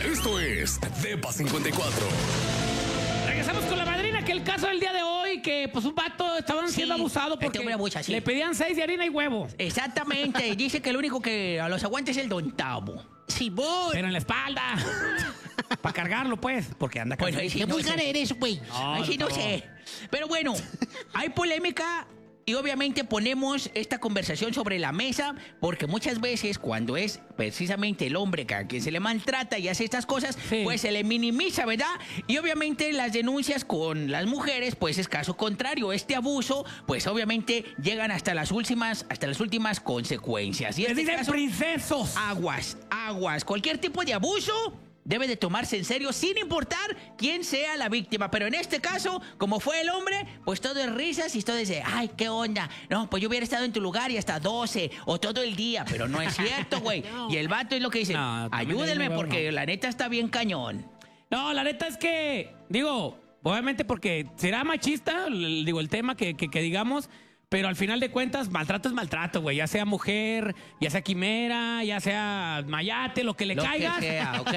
Esto es Depa 54. Regresamos con la madrina, que el caso del día de hoy, que pues un vato estaban siendo abusado porque hombre abusa, sí. le pedían 6 de harina y huevo. Exactamente. Dice que el único que a los aguanta es el Don Tavo. Sí, voy. Pero en la espalda. Para cargarlo, pues, porque anda Bueno, ahí cargando. sí no sé. eres, güey. Ahí sí no sé. Pero bueno, hay polémica y obviamente ponemos esta conversación sobre la mesa porque muchas veces cuando es precisamente el hombre a quien se le maltrata y hace estas cosas, Sí. pues se le minimiza, ¿verdad? Y obviamente las denuncias con las mujeres, pues es caso contrario. Este abuso, pues obviamente llegan hasta las últimas consecuencias. Y Les este dicen caso, princesos. aguas. Cualquier tipo de abuso debe de tomarse en serio sin importar quién sea la víctima. Pero en este caso, como fue el hombre, pues todo es risas y todo es de, ay, ¿qué onda? No, pues yo hubiera estado en tu lugar y hasta 12 o todo el día. Pero no es cierto, güey. Y el vato es lo que dice, No, también ayúdenme no, porque no. la neta está bien cañón. No, la neta es que, digo, obviamente porque será machista, digo, el tema que digamos, pero al final de cuentas, maltrato es maltrato, güey. Ya sea mujer, ya sea quimera, ya sea mayate, lo que le Lo que caiga. sea, ok.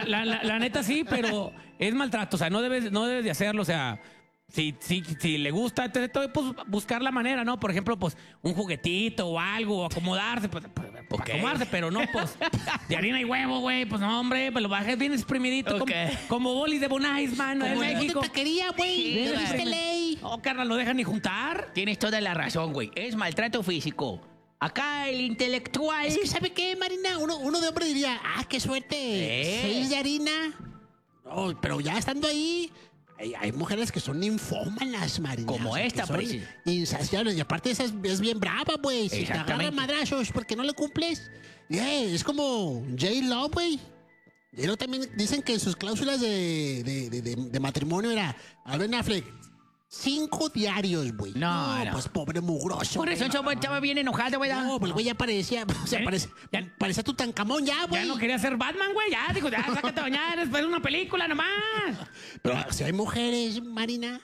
La neta sí, pero es maltrato. O sea, no debes de hacerlo. O sea, si le gusta, entonces pues, buscar la manera, ¿no? Por ejemplo, pues un juguetito o algo, o acomodarse, pues Ok. acomodarse, pero no, pues, de harina y huevo, güey. Pues no, hombre, pues lo bajes bien exprimidito, Ok. como bolis de Bonais, mano, en Como el México. de taquería, güey. Sí, ¿Qué güey. viste ley? Oh, carnal, lo dejan ni juntar. Tienes toda la razón, güey. Es maltrato físico. Acá el intelectual... Es que, ¿sabe qué, Marina? Uno de hombre diría, qué suerte. 6 de harina. No, pero ya estando ahí, hay mujeres que son ninfómanas, Marina. Como que esta, son preci- insaciables. Y aparte esa es bien brava, güey. Si te Exactamente. agarran madrazos porque no le cumples. Es como J-Lo, güey. J-Lo también dicen que en sus cláusulas de matrimonio era a Ben Affleck, 5 diarios, güey. No. Pues pobre mugroso. Por eso güey. estaba bien enojado, ¿verdad? No, pues el güey ya parecía, o sea, parecía Tutankamón ya, güey. Ya no quería ser Batman, güey. Ya, dijo, ya, sácate a bañar, después de una película nomás. Pero si hay mujeres, Marina,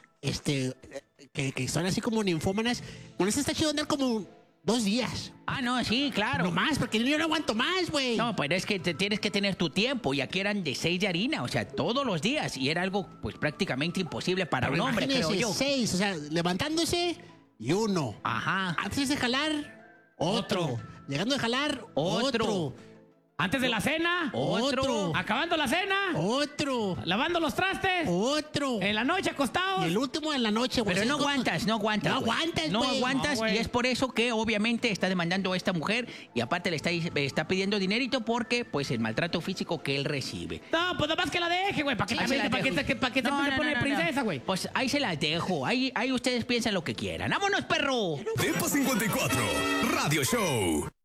que son así como ninfómanas, con eso está chido andar como 2 días. Ah, no, sí, claro. No más, porque yo no aguanto más, güey. No, pero es que tienes que tener tu tiempo y aquí eran de 6 de harina, o sea, todos los días y era algo pues prácticamente imposible para un hombre, creo yo. 6, o sea, levantándose y uno. Ajá. Antes de jalar, otro. Llegando de jalar, otro. Antes de la cena. Otro. Acabando la cena. Otro. Lavando los trastes. Otro. En la noche acostados. Y el último en la noche, güey. Pero Es no como- aguantas. No güey. aguantas, No güey. aguantas No, güey. y es por eso que obviamente está demandando a esta mujer y aparte le está pidiendo dinerito porque pues el maltrato físico que él recibe. No, pues nomás que la deje, güey. ¿Para qué, Ahí se las ¿para qué, dejo. para qué te No, no, pone no, no, princesa, no. güey? Pues ahí se las dejo. Ahí ustedes piensan lo que quieran. ¡Vámonos, perro! Depa 54 Radio Show.